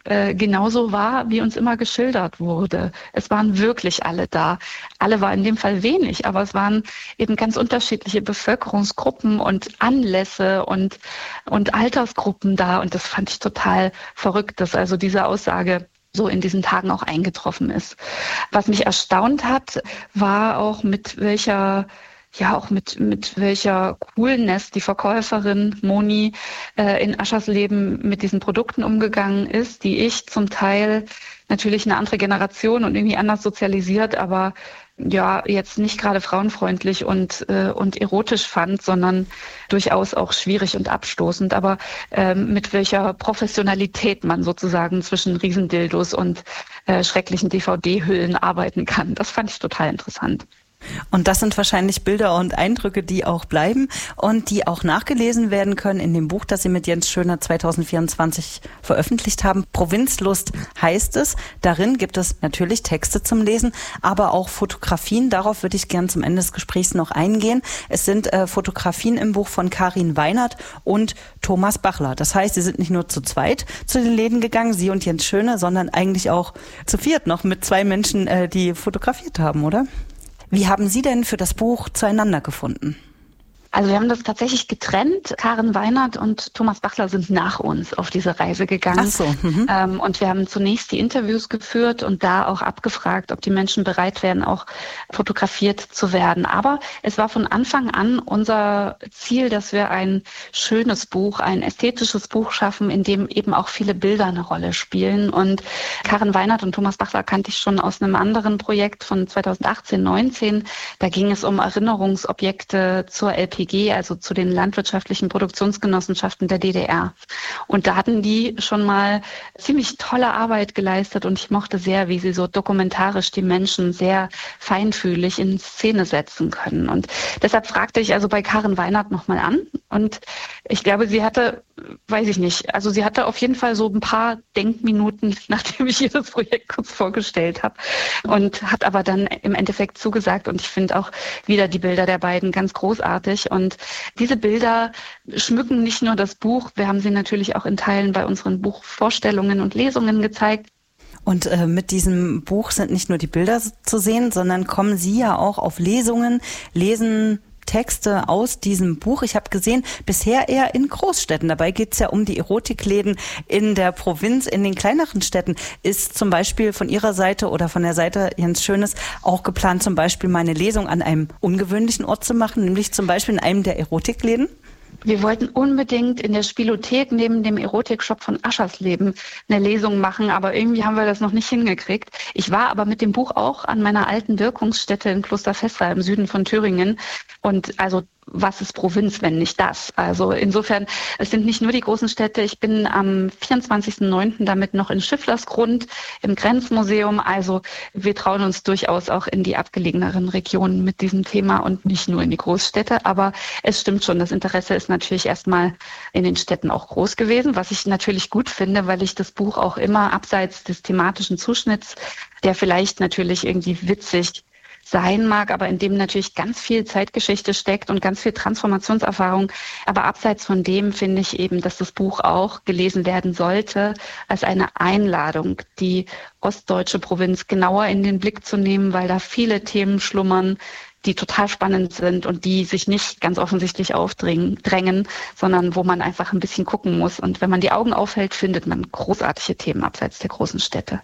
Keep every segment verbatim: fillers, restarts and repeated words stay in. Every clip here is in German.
äh, genauso war, wie uns immer geschildert wurde. Es waren wirklich alle da. Alle war in dem Fall wenig, aber es waren eben ganz unterschiedliche Bevölkerungsgruppen und Anlässe und, und Altersgruppen da. Und das fand ich total verrückt, dass also diese Aussage so in diesen Tagen auch eingetroffen ist. Was mich erstaunt hat, war auch mit welcher Ja, auch mit mit welcher Coolness die Verkäuferin Moni äh, in Aschersleben mit diesen Produkten umgegangen ist, die ich zum Teil natürlich eine andere Generation und irgendwie anders sozialisiert, aber ja jetzt nicht gerade frauenfreundlich und äh, und erotisch fand, sondern durchaus auch schwierig und abstoßend. Aber ähm, mit welcher Professionalität man sozusagen zwischen Riesendildos und äh, schrecklichen D V D-Hüllen arbeiten kann, das fand ich total interessant. Und das sind wahrscheinlich Bilder und Eindrücke, die auch bleiben und die auch nachgelesen werden können in dem Buch, das Sie mit Jens Schöner zwanzig vierundzwanzig veröffentlicht haben. Provinzlust heißt es. Darin gibt es natürlich Texte zum Lesen, aber auch Fotografien. Darauf würde ich gern zum Ende des Gesprächs noch eingehen. Es sind äh, Fotografien im Buch von Karin Weinert und Thomas Bachler. Das heißt, Sie sind nicht nur zu zweit zu den Läden gegangen, Sie und Jens Schöner, sondern eigentlich auch zu viert noch mit zwei Menschen, äh, die fotografiert haben, oder? Wie haben Sie denn für das Buch zueinander gefunden? Also wir haben das tatsächlich getrennt. Karin Weinert und Thomas Bachler sind nach uns auf diese Reise gegangen. Ach so. Mhm. Ähm, und wir haben zunächst die Interviews geführt und da auch abgefragt, ob die Menschen bereit wären, auch fotografiert zu werden. Aber es war von Anfang an unser Ziel, dass wir ein schönes Buch, ein ästhetisches Buch schaffen, in dem eben auch viele Bilder eine Rolle spielen. Und Karin Weinert und Thomas Bachler kannte ich schon aus einem anderen Projekt von zweitausendachtzehn neunzehn. Da ging es um Erinnerungsobjekte zur L P G, also zu den landwirtschaftlichen Produktionsgenossenschaften der D D R. Und da hatten die schon mal ziemlich tolle Arbeit geleistet und ich mochte sehr, wie sie so dokumentarisch die Menschen sehr feinfühlig in Szene setzen können. Und deshalb fragte ich also bei Karin Weinert nochmal an und ich glaube, sie hatte, weiß ich nicht, also sie hatte auf jeden Fall so ein paar Denkminuten, nachdem ich ihr das Projekt kurz vorgestellt habe und hat aber dann im Endeffekt zugesagt und ich finde auch wieder die Bilder der beiden ganz großartig. Und diese Bilder schmücken nicht nur das Buch, wir haben sie natürlich auch in Teilen bei unseren Buchvorstellungen und Lesungen gezeigt. Und äh, mit diesem Buch sind nicht nur die Bilder zu sehen, sondern kommen Sie ja auch auf Lesungen, lesen Texte aus diesem Buch. Ich habe gesehen, bisher eher in Großstädten. Dabei geht es ja um die Erotikläden in der Provinz, in den kleineren Städten. Ist zum Beispiel von Ihrer Seite oder von der Seite Jens Schönes auch geplant, zum Beispiel mal eine Lesung an einem ungewöhnlichen Ort zu machen, nämlich zum Beispiel in einem der Erotikläden? Wir wollten unbedingt in der Spielothek neben dem Erotikshop von Aschersleben eine Lesung machen, aber irgendwie haben wir das noch nicht hingekriegt. Ich war aber mit dem Buch auch an meiner alten Wirkungsstätte in Klosterfestra im Süden von Thüringen und also was ist Provinz, wenn nicht das? Also insofern, es sind nicht nur die großen Städte. Ich bin am vierundzwanzigsten neunten damit noch in Schifflersgrund im Grenzmuseum. Also wir trauen uns durchaus auch in die abgelegeneren Regionen mit diesem Thema und nicht nur in die Großstädte. Aber es stimmt schon, das Interesse ist natürlich erstmal in den Städten auch groß gewesen, was ich natürlich gut finde, weil ich das Buch auch immer abseits des thematischen Zuschnitts, der vielleicht natürlich irgendwie witzig sein mag, aber in dem natürlich ganz viel Zeitgeschichte steckt und ganz viel Transformationserfahrung. Aber abseits von dem finde ich eben, dass das Buch auch gelesen werden sollte als eine Einladung, die ostdeutsche Provinz genauer in den Blick zu nehmen, weil da viele Themen schlummern, die total spannend sind und die sich nicht ganz offensichtlich aufdrängen, sondern wo man einfach ein bisschen gucken muss. Und wenn man die Augen aufhält, findet man großartige Themen abseits der großen Städte.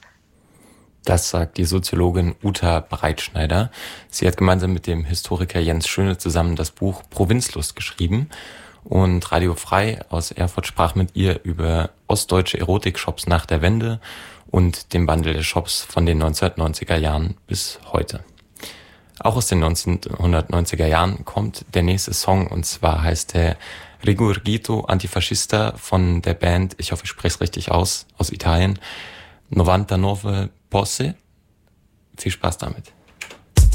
Das sagt die Soziologin Uta Breitschneider. Sie hat gemeinsam mit dem Historiker Jens Schöne zusammen das Buch Provinzlust geschrieben. Und Radio Frei aus Erfurt sprach mit ihr über ostdeutsche Erotikshops nach der Wende und dem Wandel der Shops von den neunzehnhundertneunziger Jahren bis heute. Auch aus den neunzehnhundertneunziger Jahren kommt der nächste Song, und zwar heißt der Rigurgito Antifascista von der Band, ich hoffe, ich spreche es richtig aus, aus Italien, novantanove Posse. Viel Spaß damit.